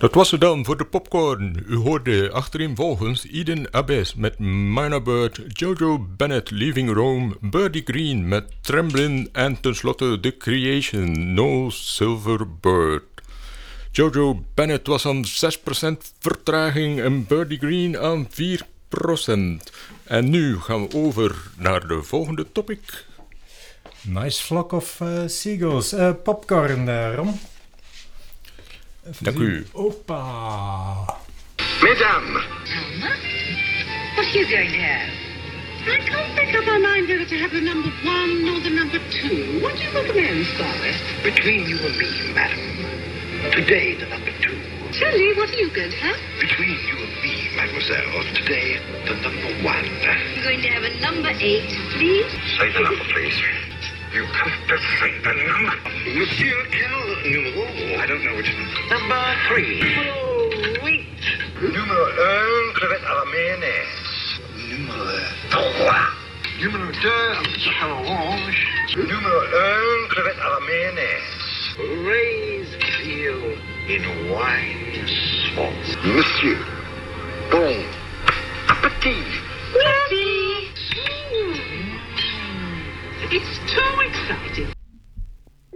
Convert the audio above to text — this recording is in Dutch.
Dat was het dan voor de popcorn. U hoorde achtereenvolgens Eden Abbes met Minor Bird, Jojo Bennett Leaving Rome, Birdie Green met Tremblin en tenslotte The Creation, No Silver Bird. Jojo Bennett was aan 6% vertraging en Birdie Green aan 4%. En nu gaan we over naar de volgende topic. Nice flock of seagulls. Popcorn, Ron. Dank u. Opa. Mesdames. Alma? What are you going to have? I can't make up my mind whether to have the number 1 or the number 2. What do you recommend, Scarlett? Between you and me, madam. Today, the number 2. Shelley, what are you going to have? Between you and me, mademoiselle. Today, the number 1. I'm going to have a number 8, please. Say the number, please. You have to say the number. Monsieur, quel numéro? I don't know which number. Number 3. Oh, wait. Numéro 1, crevette à la mayonnaise. Numéro 3. Numéro 2, orange. Numéro 1, crevette à la mayonnaise. Raised veal in wine sauce. Monsieur, bon appétit. Ready? It's too exciting.